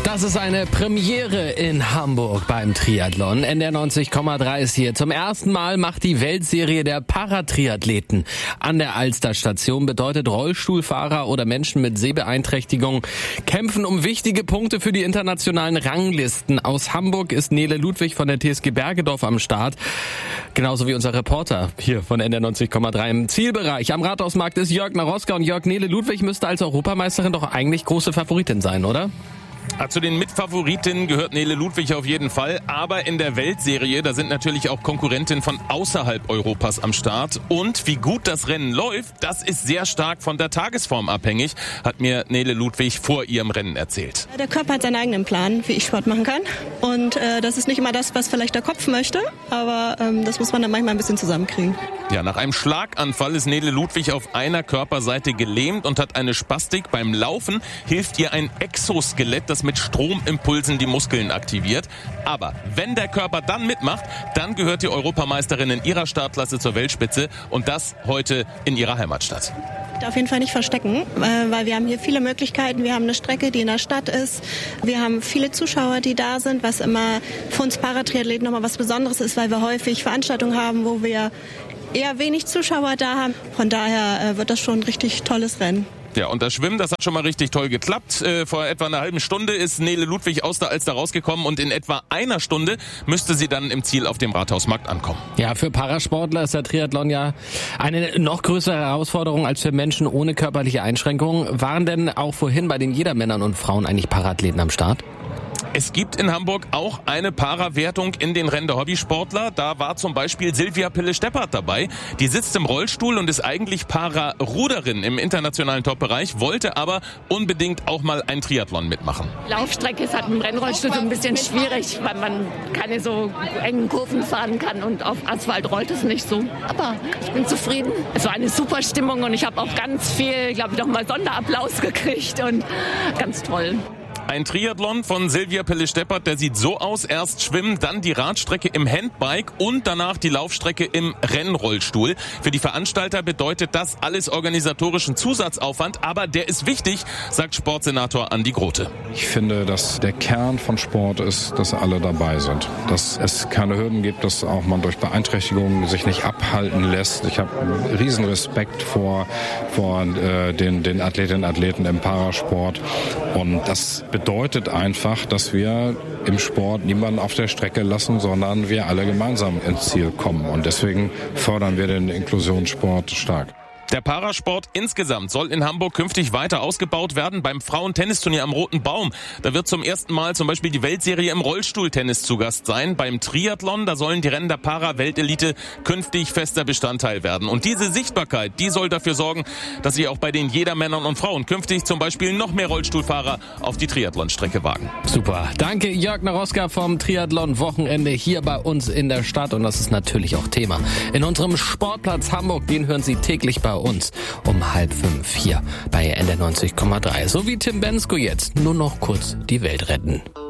Das ist eine Premiere in Hamburg beim Triathlon. NDR 90,3 ist hier. Zum ersten Mal macht die Weltserie der Paratriathleten an der Alster-Station. Bedeutet, Rollstuhlfahrer oder Menschen mit Sehbeeinträchtigung kämpfen um wichtige Punkte für die internationalen Ranglisten. Aus Hamburg ist Nele Ludwig von der TSG Bergedorf am Start. Genauso wie unser Reporter hier von NDR 90,3 im Zielbereich. Am Rathausmarkt ist Jörg Naroska. Und Jörg, Nele Ludwig müsste als Europameisterin doch eigentlich große Favoritin sein, oder? Zu den Mitfavoritinnen gehört Nele Ludwig auf jeden Fall, aber in der Weltserie, da sind natürlich auch Konkurrentinnen von außerhalb Europas am Start. Und wie gut das Rennen läuft, das ist sehr stark von der Tagesform abhängig, hat mir Nele Ludwig vor ihrem Rennen erzählt. Der Körper hat seinen eigenen Plan, wie ich Sport machen kann. Und das ist nicht immer das, was vielleicht der Kopf möchte, aber das muss man dann manchmal ein bisschen zusammenkriegen. Ja, nach einem Schlaganfall ist Nele Ludwig auf einer Körperseite gelähmt und hat eine Spastik. Beim Laufen hilft ihr ein Exoskelett, das mit Stromimpulsen die Muskeln aktiviert. Aber wenn der Körper dann mitmacht, dann gehört die Europameisterin in ihrer Startklasse zur Weltspitze und das heute in ihrer Heimatstadt. Auf jeden Fall nicht verstecken, weil wir haben hier viele Möglichkeiten. Wir haben eine Strecke, die in der Stadt ist. Wir haben viele Zuschauer, die da sind, was immer für uns Paratriathleten nochmal was Besonderes ist, weil wir häufig Veranstaltungen haben, wo wir eher wenig Zuschauer da haben. Von daher wird das schon ein richtig tolles Rennen. Ja, und das Schwimmen, das hat schon mal richtig toll geklappt. Vor etwa einer halben Stunde ist Nele Ludwig aus der Alster rausgekommen und in etwa einer Stunde müsste sie dann im Ziel auf dem Rathausmarkt ankommen. Ja, für Parasportler ist der Triathlon ja eine noch größere Herausforderung als für Menschen ohne körperliche Einschränkungen. Waren denn auch vorhin bei den Jedermännern und Frauen eigentlich Parathleten am Start? Es gibt in Hamburg auch eine Para-Wertung in den Rennen der Hobbysportler. Da war zum Beispiel Silvia Pille-Steppert dabei. Die sitzt im Rollstuhl und ist eigentlich Para-Ruderin im internationalen Top-Bereich, wollte aber unbedingt auch mal ein Triathlon mitmachen. Laufstrecke ist halt im Rennrollstuhl so ein bisschen schwierig, weil man keine so engen Kurven fahren kann und auf Asphalt rollt es nicht so. Aber ich bin zufrieden. Es war eine super Stimmung und ich habe auch ganz viel, glaube ich, nochmal Sonderapplaus gekriegt und ganz toll. Ein Triathlon von Silvia Pille-Steppert, der sieht so aus: erst Schwimmen, dann die Radstrecke im Handbike und danach die Laufstrecke im Rennrollstuhl. Für die Veranstalter bedeutet das alles organisatorischen Zusatzaufwand, aber der ist wichtig, sagt Sportsenator Andi Grote. Ich finde, dass der Kern von Sport ist, dass alle dabei sind. Dass es keine Hürden gibt, dass auch man durch Beeinträchtigungen sich nicht abhalten lässt. Ich habe riesen Respekt vor den Athletinnen und Athleten im Parasport und das bedeutet einfach, dass wir im Sport niemanden auf der Strecke lassen, sondern wir alle gemeinsam ins Ziel kommen. Und deswegen fördern wir den Inklusionssport stark. Der Parasport insgesamt soll in Hamburg künftig weiter ausgebaut werden. Beim Frauentennisturnier am Roten Baum, da wird zum ersten Mal zum Beispiel die Weltserie im Rollstuhltennis zu Gast sein. Beim Triathlon, da sollen die Rennen der Para-Weltelite künftig fester Bestandteil werden. Und diese Sichtbarkeit, die soll dafür sorgen, dass sich auch bei den Jedermännern und Frauen künftig zum Beispiel noch mehr Rollstuhlfahrer auf die Triathlonstrecke wagen. Super. Danke Jörg Naroska vom Triathlon-Wochenende hier bei uns in der Stadt. Und das ist natürlich auch Thema in unserem Sportplatz Hamburg. Den hören Sie täglich bei uns um 4:30 hier bei NDR 90,3. So wie Tim Bensko jetzt. Nur noch kurz die Welt retten.